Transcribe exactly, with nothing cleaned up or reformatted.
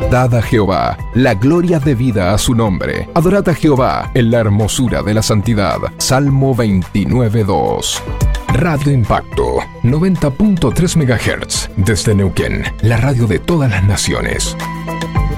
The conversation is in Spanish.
Dad a Jehová la gloria debida a su nombre. Adorad a Jehová en la hermosura de la santidad. Salmo veintinueve dos. Radio Impacto, noventa punto tres megahertz. Desde Neuquén, la radio de todas las naciones.